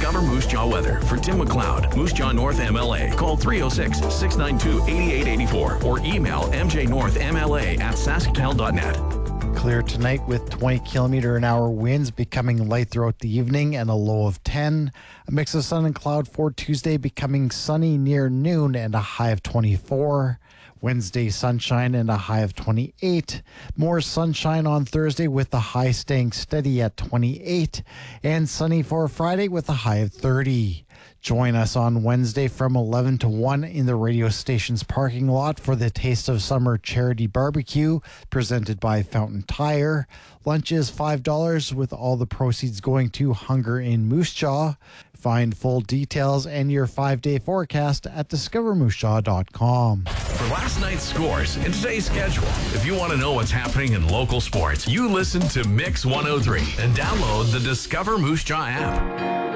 Discover Moose Jaw weather for Tim McLeod, Moose Jaw North MLA. Call 306-692-8884 or email mjnorthmla@sasktel.net. Clear tonight with 20-kilometer-an-hour winds becoming light throughout the evening and a low of 10. A mix of sun and cloud for Tuesday, becoming sunny near noon and a high of 24. Wednesday, sunshine and a high of 28. More sunshine on Thursday with the high staying steady at 28. And sunny for Friday with a high of 30. Join us on Wednesday from 11 to 1 in the radio station's parking lot for the Taste of Summer charity barbecue presented by Fountain Tire. Lunch is $5 with all the proceeds going to Hunger in Moose Jaw. Find full details and your 5-day forecast at discovermoosejaw.com. For last night's scores and today's schedule, if you want to know what's happening in local sports, you listen to Mix 103 and download the Discover Moose Jaw app.